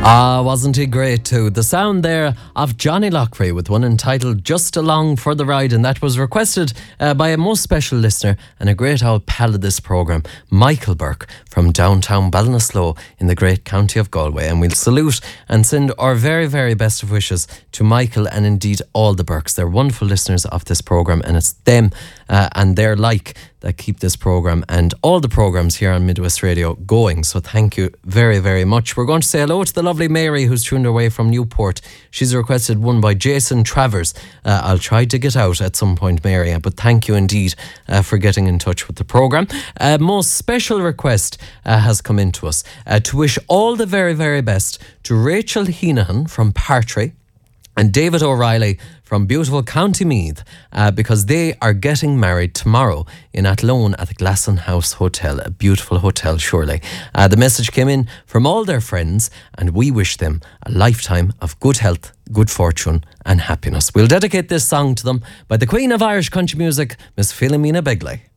Ah, wasn't he great too? The sound there of Johnny Lockray with one entitled Just Along for the Ride, and that was requested by a most special listener and a great old pal of this programme, Michael Burke from downtown Ballinasloe in the great county of Galway. And we'll salute and send our very, very best of wishes to Michael and indeed all the Burkes. They're wonderful listeners of this programme, and it's them and their like that keep this programme and all the programmes here on Midwest Radio going. So thank you very, very much. We're going to say hello to the lovely Mary who's tuned away from Newport. She's requested one by Jason Travers. I'll try to get out at some point, Mary, but thank you indeed for getting in touch with the programme. Most special request has come in to us to wish all the very, very best to Rachel Heenahan from Partry and David O'Reilly from beautiful County Meath, because they are getting married tomorrow in Athlone at the Glasson House Hotel, a beautiful hotel, surely. The message came in from all their friends, and we wish them a lifetime of good health, good fortune and happiness. We'll dedicate this song to them by the Queen of Irish Country Music, Miss Philomena Begley.